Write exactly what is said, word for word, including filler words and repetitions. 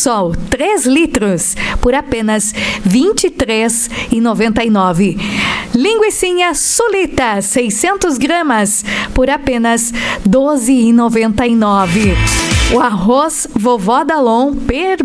Sol, três litros, por apenas vinte e três reais e noventa e nove centavos. Linguicinha Sulita, seiscentas gramas, por apenas doze reais e noventa e nove centavos. O arroz Vovó Dalon, per